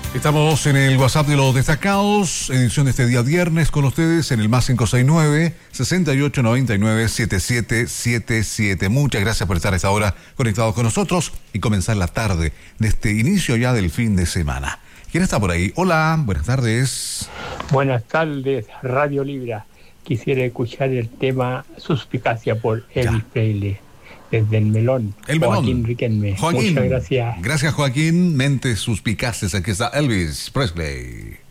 Estamos en el WhatsApp de los destacados, edición de este día viernes con ustedes en el más 569-6899-7777. Muchas gracias por estar a esta hora conectados con nosotros y comenzar la tarde de este inicio ya del fin de semana. ¿Quién está por ahí? Hola, buenas tardes. Buenas tardes, Radio Libra. Quisiera escuchar el tema Suspicacia por Elvis Presley. Desde el Melón, Joaquín Riquelme. Joaquín, muchas gracias. Gracias, Joaquín. Mentes suspicaces. Aquí está Elvis Presley.